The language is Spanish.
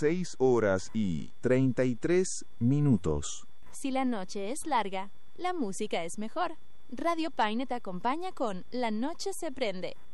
6:33. Si la noche es larga, la música es mejor. Radio Paine te acompaña con La Noche se prende.